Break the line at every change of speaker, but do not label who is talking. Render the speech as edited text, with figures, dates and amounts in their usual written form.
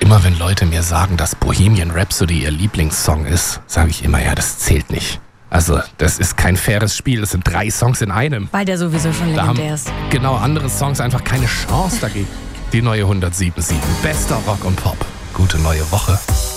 immer wenn Leute mir sagen, dass Bohemian Rhapsody ihr Lieblingssong ist, sage ich immer, ja, das zählt nicht. Also, das ist kein faires Spiel, das sind 3 Songs in einem.
Weil der sowieso schon legendär ist.
Genau, andere Songs einfach keine Chance dagegen. Die neue 107.7. Bester Rock und Pop. Gute neue Woche.